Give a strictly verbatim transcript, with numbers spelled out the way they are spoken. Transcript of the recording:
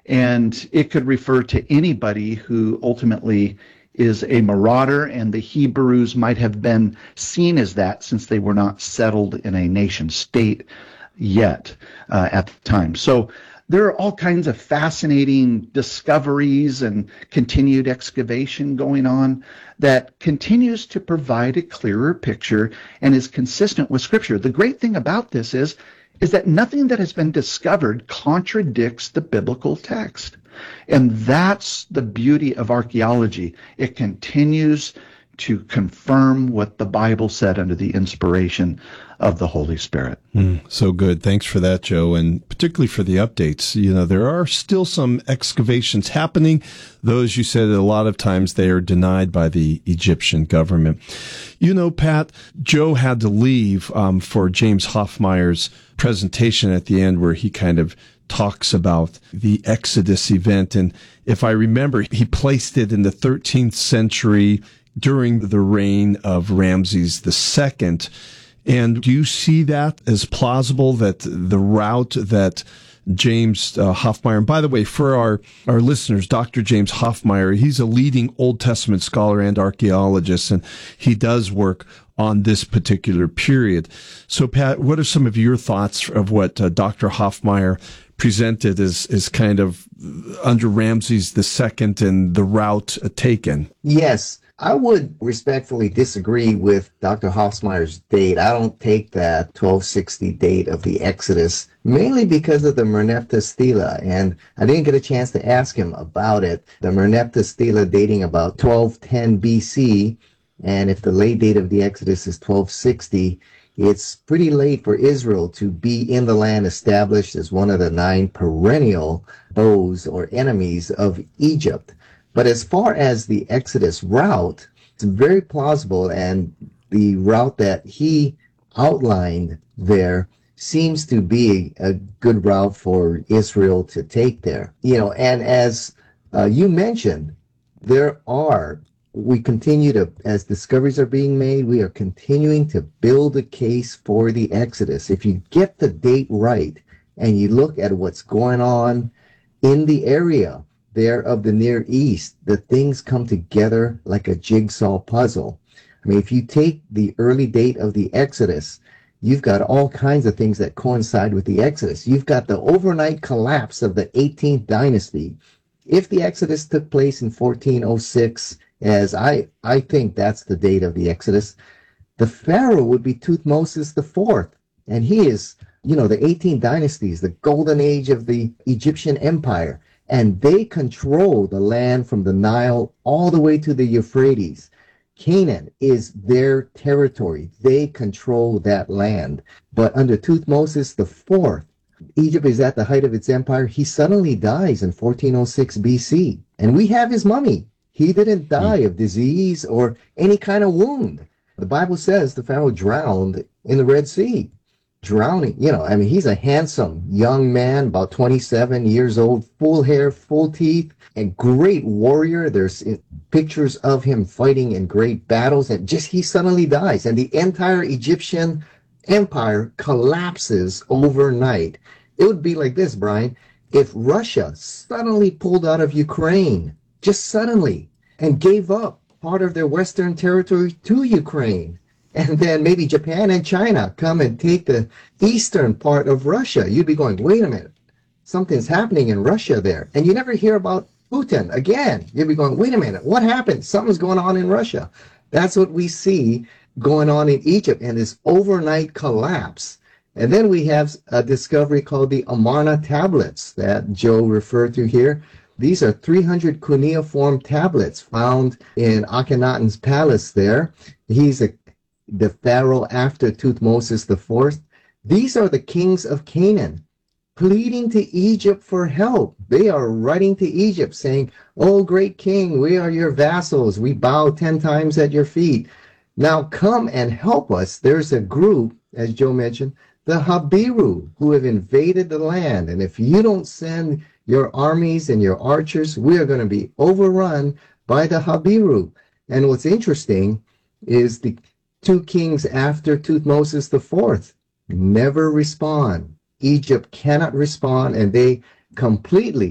And it could refer to anybody who ultimately is a marauder, and the Hebrews might have been seen as that since they were not settled in a nation state yet uh, at the time. So there are all kinds of fascinating discoveries and continued excavation going on that continues to provide a clearer picture and is consistent with Scripture. The great thing about this is, is that nothing that has been discovered contradicts the biblical text. And that's the beauty of archaeology. It continues to confirm what the Bible said under the inspiration of the Holy Spirit. Mm, so good. Thanks for that, Joe, and particularly for the updates. You know, there are still some excavations happening. Those, you said, a lot of times they are denied by the Egyptian government. You know, Pat, Joe had to leave um, for James Hoffmeier's presentation at the end, where he kind of talks about the Exodus event. And if I remember, he placed it in the thirteenth century during the reign of Ramses the Second. And do you see that as plausible, that the route that James uh, Hoffmeier, and by the way, for our, our listeners, Doctor James Hoffmeier, he's a leading Old Testament scholar and archaeologist, and he does work on this particular period. So, Pat, what are some of your thoughts of what uh, Doctor Hoffmeier presented as, as kind of under Ramses the Second and the route uh, taken? Yes. I would respectfully disagree with Doctor Hoffmeier's date. I don't take that twelve sixty date of the Exodus, mainly because of the Merneptah Stela, and I didn't get a chance to ask him about it. The Merneptah Stela dating about twelve ten B C, and if the late date of the Exodus is twelve sixty, it's pretty late for Israel to be in the land established as one of the nine perennial foes or enemies of Egypt. But as far as the Exodus route, it's very plausible, and the route that he outlined there seems to be a good route for Israel to take there. You know, and as uh, you mentioned, there are, we continue to, as discoveries are being made, we are continuing to build a case for the Exodus. If you get the date right and you look at what's going on in the area there of the Near East, the things come together like a jigsaw puzzle. I mean, if you take the early date of the Exodus, you've got all kinds of things that coincide with the Exodus. You've got the overnight collapse of the eighteenth dynasty. If the Exodus took place in fourteen oh six, as I, I think that's the date of the Exodus, the Pharaoh would be Thutmose the Fourth. And he is, you know, the eighteenth dynasties, the golden age of the Egyptian Empire. And they control the land from the Nile all the way to the Euphrates. Canaan is their territory. They control that land. But under Thutmose the Fourth, Egypt is at the height of its empire. He suddenly dies in fourteen oh six B C. And we have his mummy. He didn't die of disease or any kind of wound. The Bible says the Pharaoh drowned in the Red Sea. Drowning, you know, I mean, he's a handsome young man, about twenty-seven years old, full hair, full teeth, and great warrior. There's pictures of him fighting in great battles, and just he suddenly dies, and the entire Egyptian empire collapses overnight. It would be like this, Brian, if Russia suddenly pulled out of Ukraine, just suddenly, and gave up part of their western territory to Ukraine. And then maybe Japan and China come and take the eastern part of Russia. You'd be going, wait a minute, something's happening in Russia there. And you never hear about Putin again. You'd be going, wait a minute, what happened? Something's going on in Russia. That's what we see going on in Egypt, and this overnight collapse. And then we have a discovery called the Amarna tablets that Joe referred to here. These are three hundred cuneiform tablets found in Akhenaten's palace there. He's a the Pharaoh after Thutmose the Fourth. These are the kings of Canaan pleading to Egypt for help. They are writing to Egypt saying, "Oh, great king, we are your vassals. We bow ten times at your feet. Now come and help us." There's a group, as Joe mentioned, the Habiru, who have invaded the land. And if you don't send your armies and your archers, we are going to be overrun by the Habiru. And what's interesting is the two kings after Thutmose the Fourth never respond. Egypt cannot respond, and they completely